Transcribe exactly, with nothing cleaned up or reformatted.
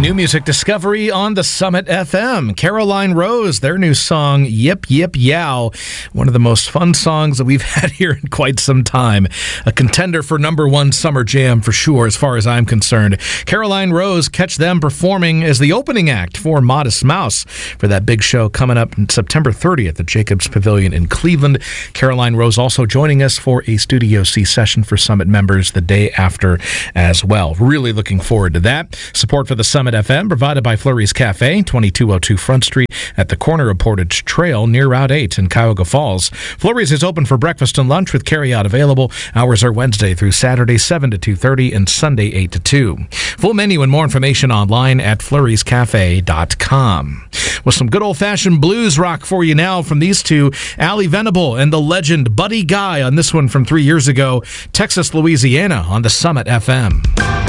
New music discovery on the Summit F M. Caroline Rose, their new song, Yip Yip Yow. One of the most fun songs that we've had here in quite some time. A contender for number one summer jam for sure, as far as I'm concerned. Caroline Rose, catch them performing as the opening act for Modest Mouse for that big show coming up on September thirtieth at Jacobs Pavilion in Cleveland. Caroline Rose also joining us for a Studio C session for Summit members the day after as well. Really looking forward to that. Support for the Summit F M provided by Flurry's Cafe, twenty-two oh two Front Street at the corner of Portage Trail near Route eight in Cuyahoga Falls. Flurry's is open for breakfast and lunch with carryout available. Hours are Wednesday through Saturday, seven to two thirty and Sunday, eight to two. Full menu and more information online at flurrys cafe dot com. With some good old-fashioned blues rock for you now from these two, Ali Venable and the legend Buddy Guy on this one from three years ago, Texas, Louisiana on the Summit F M.